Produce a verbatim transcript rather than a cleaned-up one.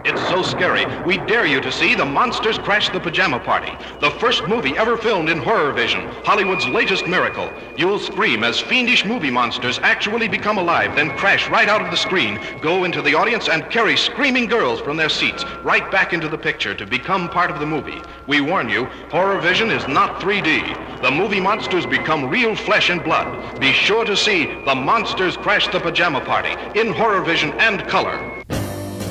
It's so scary, we dare you to see The Monsters Crash the Pajama Party, the first movie ever filmed in Horror Vision, Hollywood's latest miracle. You'll scream as fiendish movie monsters actually become alive, then crash right out of the screen, go into the audience, and carry screaming girls from their seats right back into the picture to become part of the movie. We warn you, Horror Vision is not three D. The movie monsters become real flesh and blood. Be sure to see The Monsters Crash the Pajama Party in Horror Vision and color.